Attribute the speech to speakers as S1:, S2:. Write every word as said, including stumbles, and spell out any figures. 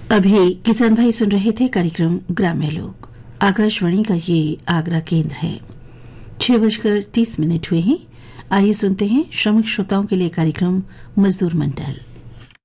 S1: अभी किसान भाई सुन रहे थे कार्यक्रम ग्राम्य लोक। आकाशवाणी का ये आगरा केंद्र है। छह बजकर तीस मिनट हुए हैं। आइए सुनते हैं श्रमिक श्रोताओं के लिए कार्यक्रम मजदूर मंडल।